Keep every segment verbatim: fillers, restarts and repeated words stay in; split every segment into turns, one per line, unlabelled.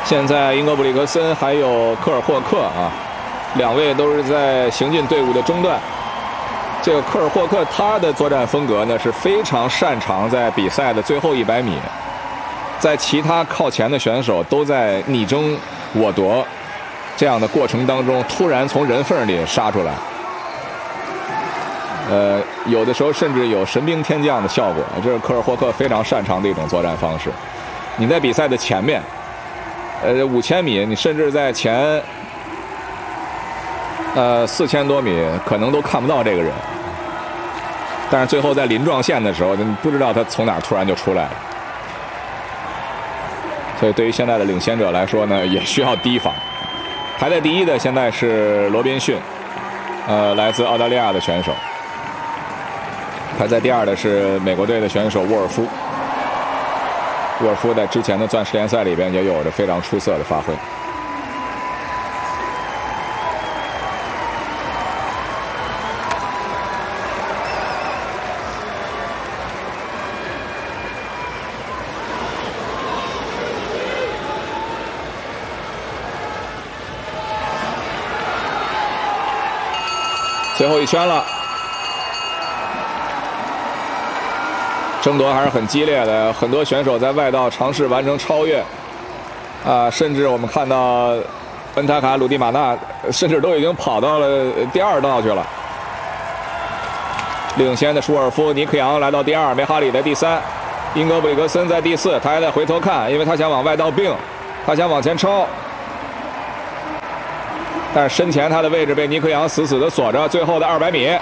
现在英格布里克森还有科尔霍克啊，两位都是在行进队伍的中段。这个科尔霍克他的作战风格呢是非常擅长在比赛的最后一百米，在其他靠前的选手都在你争我夺这样的过程当中，突然从人缝里杀出来。呃，有的时候甚至有神兵天降的效果，这是科尔霍克非常擅长的一种作战方式。你在比赛的前面，呃，五千米，你甚至在前，呃，四千多米，可能都看不到这个人。但是最后在临撞线的时候，你不知道他从哪儿突然就出来了。所以对于现在的领先者来说呢，也需要提防。排在第一的现在是罗宾逊，呃，来自澳大利亚的选手。排在第二的是美国队的选手沃尔夫。沃尔夫在之前的钻石联赛里边也有着非常出色的发挥。最后一圈了。争夺还是很激烈的，很多选手在外道尝试完成超越，啊，甚至我们看到恩塔卡、鲁蒂马纳，甚至都已经跑到了第二道去了。领先的舒尔夫、尼克杨来到第二，梅哈里的第三，英格布里格森在第四，他还在回头看，因为他想往外道并，他想往前超，但是身前他的位置被尼克杨死死的锁着。最后的二百米。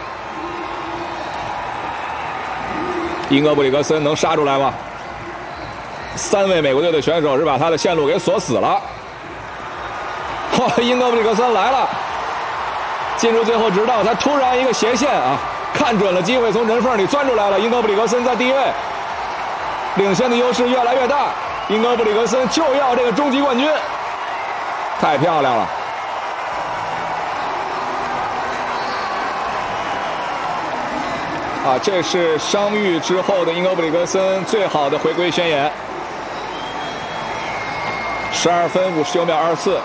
英格布里格森能杀出来吗？三位美国队的选手是把他的线路给锁死了。哇，英格布里格森来了，进入最后直道，他突然一个斜线啊，看准了机会，从人缝里钻出来了。英格布里格森在第一位，领先的优势越来越大。英格布里格森就要这个终极冠军，太漂亮了。啊，这是伤愈之后的英格布里格森最好的回归宣言。十二分五十九秒二四。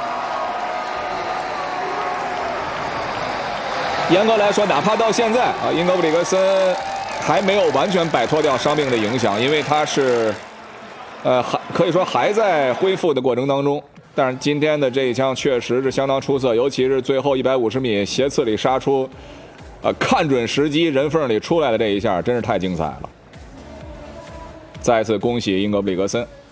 严格来说，哪怕到现在啊，英格布里格森还没有完全摆脱掉伤病的影响，因为他是，呃，还可以说还在恢复的过程当中。但是今天的这一枪确实是相当出色，尤其是最后一百五十米斜刺里杀出。呃，看准时机，人缝里出来的这一下，真是太精彩了！再次恭喜英格布里格森。